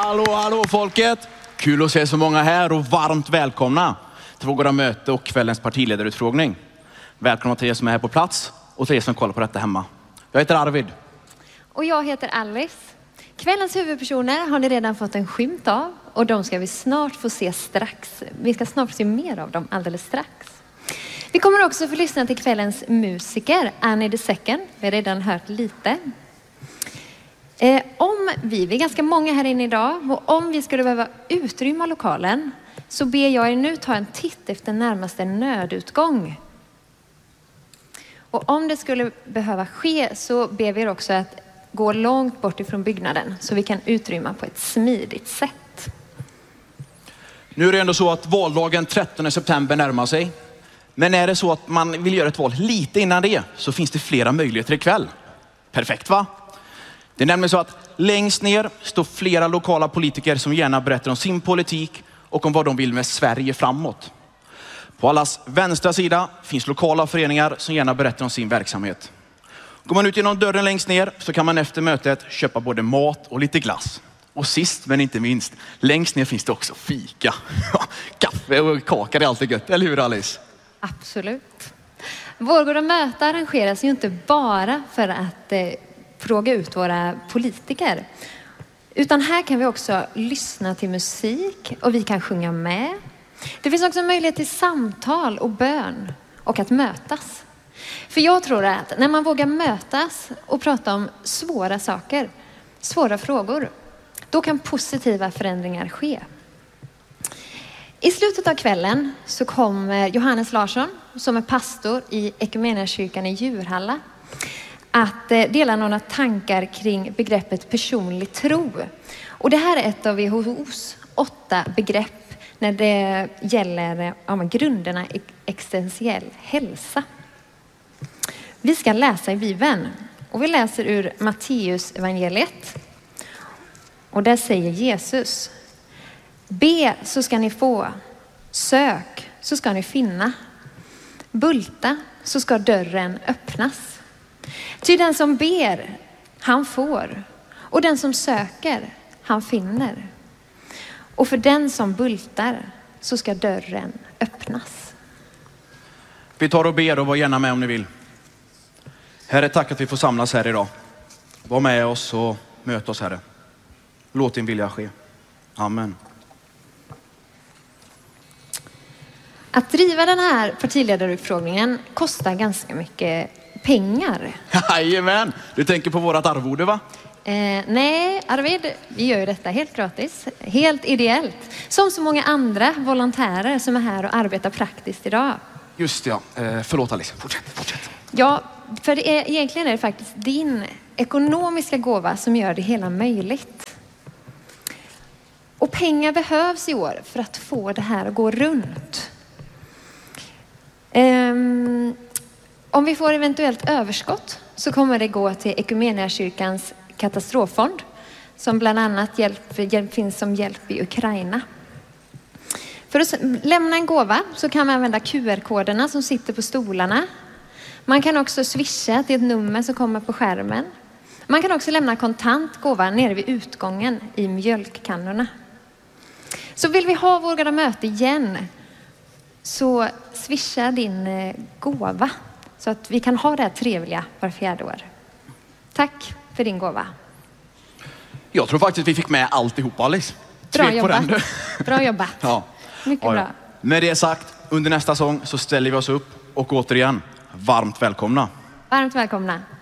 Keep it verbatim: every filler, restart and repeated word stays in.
Hallå, hallå folket! Kul att se så många här och varmt välkomna till våra möte och kvällens partiledarutfrågning. Välkomna till er som är här på plats och till er som kollar på detta hemma. Jag heter Arvid. Och jag heter Alice. Kvällens huvudpersoner har ni redan fått en skymt av och de ska vi snart få se strax. Vi ska snart få se mer av dem alldeles strax. Vi kommer också få lyssna till kvällens musiker, Annie the Second. Vi har redan hört lite. Eh, om vi, vi är ganska många här inne idag, och om vi skulle behöva utrymma lokalen så ber jag er nu ta en titt efter närmaste nödutgång. Och om det skulle behöva ske så ber vi er också att gå långt bort ifrån byggnaden så vi kan utrymma på ett smidigt sätt. Nu är det ändå så att valdagen trettonde september närmar sig. Men är det så att man vill göra ett val lite innan det så finns det flera möjligheter ikväll. Perfekt va? Det är nämligen så att längst ner står flera lokala politiker som gärna berättar om sin politik och om vad de vill med Sverige framåt. På allas vänstra sida finns lokala föreningar som gärna berättar om sin verksamhet. Går man ut genom dörren längst ner så kan man efter mötet köpa både mat och lite glass. Och sist men inte minst, längst ner finns det också fika. Kaffe och kakor är alltid gött, eller hur Alice? Absolut. Vårgårda möte arrangeras ju inte bara för att eh, fråga ut våra politiker. Utan här kan vi också lyssna till musik och vi kan sjunga med. Det finns också möjlighet till samtal och bön och att mötas. För jag tror att när man vågar mötas och prata om svåra saker, svåra frågor, då kan positiva förändringar ske. I slutet av kvällen så kommer Johannes Larsson, som är pastor i Equmeniakyrkan i Djurhalla, att dela några tankar kring begreppet personlig tro. Och det här är ett av W H O:s åtta begrepp när det gäller ja, grunderna i existentiell hälsa. Vi ska läsa i Bibeln och vi läser ur Matteus evangeliet. Och där säger Jesus: be så ska ni få, sök så ska ni finna, bulta så ska dörren öppnas. Ty den som ber, han får, och den som söker, han finner. Och för den som bultar så ska dörren öppnas. Vi tar och ber och var gärna med om ni vill. Herre, tack att vi får samlas här idag. Var med oss och möt oss, Herre. Låt din vilja ske. Amen. Att driva den här partiledarutfrågningen kostar ganska mycket pengar. Jajamän, du tänker på vårat arvode va? Eh, nej, Arvid, vi gör ju detta helt gratis, helt ideellt. Som så många andra volontärer som är här och arbetar praktiskt idag. Just ja, eh, förlåt Alice, fortsätt, fortsätt. Ja, för det är, egentligen är det faktiskt din ekonomiska gåva som gör det hela möjligt. Och pengar behövs i år för att få det här att gå runt. Um, om vi får eventuellt överskott så kommer det gå till Equmeniakyrkans katastroffond som bland annat hjälp, hjälp, finns som hjälp i Ukraina. För att lämna en gåva så kan man använda Q R-koderna som sitter på stolarna. Man kan också swisha till ett nummer som kommer på skärmen. Man kan också lämna kontant gåva nere vid utgången i mjölkkannorna. Så vill vi ha våra möte igen så swisha din gåva så att vi kan ha det här trevliga var fjärde år. Tack för din gåva. Jag tror faktiskt vi fick med alltihop Alice. Bra jobbat. Bra jobbat. Ja. Mycket ja, ja. bra. Med det sagt, under nästa sång så ställer vi oss upp och återigen, varmt välkomna. Varmt välkomna.